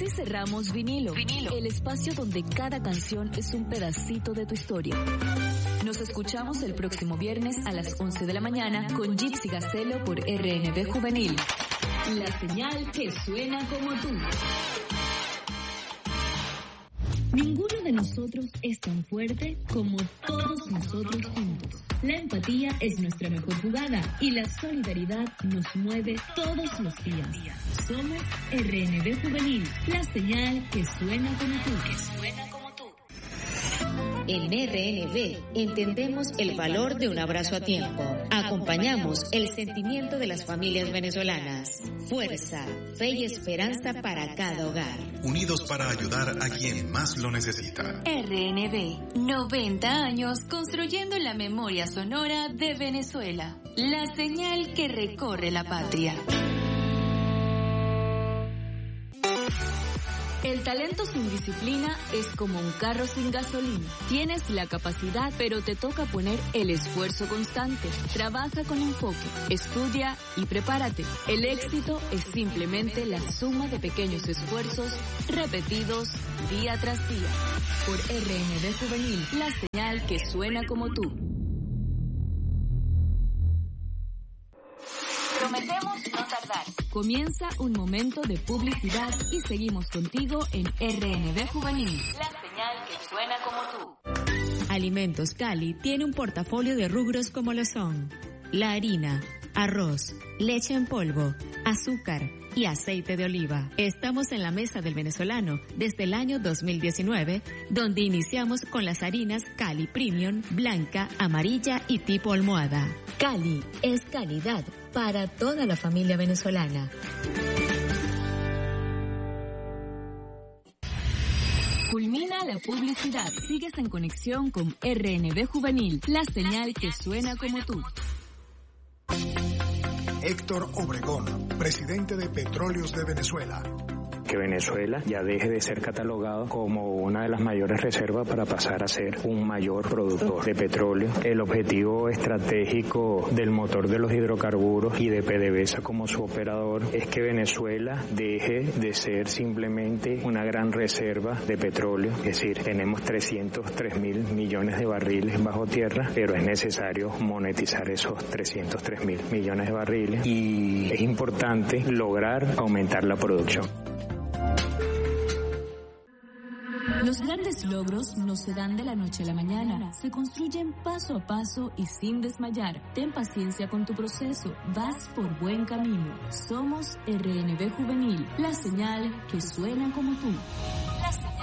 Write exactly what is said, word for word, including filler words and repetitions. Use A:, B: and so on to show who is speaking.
A: Así cerramos Vinilo, Vinilo, el espacio donde cada canción es un pedacito de tu historia. Nos escuchamos el próximo viernes a las once de la mañana con Gypsy Gacelo por R N B Juvenil. La señal que suena como tú. Ninguno de nosotros es tan fuerte como todos nosotros juntos. La empatía es nuestra mejor jugada y la solidaridad nos mueve todos los días. Somos R N B Juvenil, la señal que suena como tú. Que suena como tú.
B: En R N B entendemos el valor de un abrazo a tiempo. Acompañamos el sentimiento de las familias venezolanas. Fuerza, fe y esperanza para cada hogar.
C: Unidos para ayudar a quien más lo necesita.
A: R N B, noventa años construyendo la memoria sonora de Venezuela. La señal que recorre la patria. El talento sin disciplina es como un carro sin gasolina. Tienes la capacidad, pero te toca poner el esfuerzo constante. Trabaja con enfoque, estudia y prepárate. El éxito es simplemente la suma de pequeños esfuerzos repetidos día tras día. Por R N B Juvenil, la señal que suena como tú. Prometemos no tardar. Comienza un momento de publicidad y seguimos contigo en R N B Juvenil. La señal que suena como tú.
B: Alimentos Cali tiene un portafolio de rubros como lo son la harina, arroz, leche en polvo, azúcar y aceite de oliva. Estamos en la mesa del venezolano desde el año dos mil diecinueve, donde iniciamos con las harinas Cali Premium, blanca, amarilla y tipo almohada. Cali es calidad para toda la familia venezolana.
A: Culmina la publicidad. Sigues en conexión con R N B Juvenil, la señal que suena como tú.
D: Héctor Obregón, presidente de Petróleos de Venezuela.
E: Que Venezuela ya deje de ser catalogado como una de las mayores reservas para pasar a ser un mayor productor de petróleo. El objetivo estratégico del motor de los hidrocarburos y de PDVSA como su operador es que Venezuela deje de ser simplemente una gran reserva de petróleo. Es decir, tenemos trescientos tres mil millones de barriles bajo tierra, pero es necesario monetizar esos trescientos tres mil millones de barriles y es importante lograr aumentar la producción.
A: Los grandes logros no se dan de la noche a la mañana, se construyen paso a paso y sin desmayar. Ten paciencia con tu proceso, vas por buen camino. Somos R N B Juvenil, la señal que suena como tú. La señal